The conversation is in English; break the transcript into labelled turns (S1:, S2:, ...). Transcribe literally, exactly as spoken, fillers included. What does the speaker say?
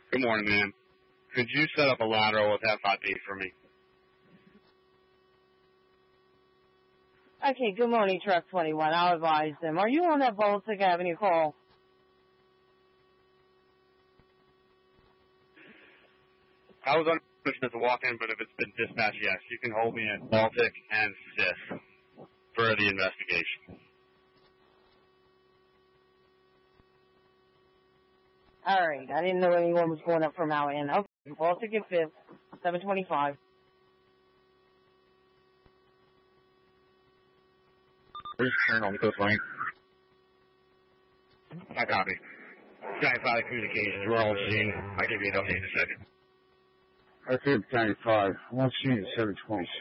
S1: Good morning, man. Could you set up a lateral with F I B for me?
S2: Okay, good morning, Truck twenty-one. I'll advise them. Are you on that Baltic Avenue call?
S1: I was on mission as a walk-in, but if it's been dispatched, yes. You can hold me at Baltic and S I F for the investigation.
S2: All right. I didn't know anyone was going up from our end. Okay, Baltic and fifth, seven twenty-five.
S1: Where's turn on the coast lane? I copy. Giant Valley Communications, we're on scene. I'll give you an update in a second.
S3: I think ninety-five. I'm on scene at seven twenty-six.